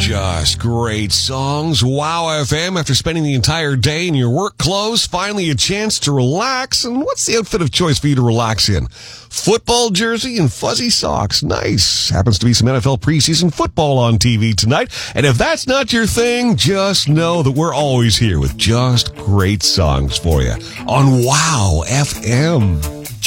Just great songs. Wow FM, after spending the entire day in your work clothes, finally a chance to relax. And what's the outfit of choice for you to relax in? Football jersey and fuzzy socks. Nice. Happens to be some NFL preseason football on TV tonight. And if that's not your thing, just know that we're always here with just great songs for you on Wow FM.